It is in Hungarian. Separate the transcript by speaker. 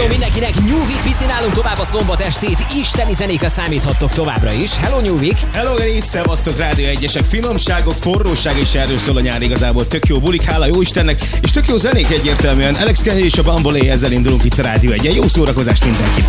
Speaker 1: Hello mindenkinek, New Week viszi nálunk tovább a szombat estét, isteni zenékre számíthattok továbbra is. Hello New Week!
Speaker 2: Hello Geri, szevasztok Rádió Egyesek, finomságok, forróság is erről szól a nyár igazából. Tök jó bulik, hála jó Istennek, és tök jó zenék egyértelműen. Alex Kehi és a Bambolé, ezzel indulunk itt a Rádió Egyen. Jó szórakozást mindenkinek!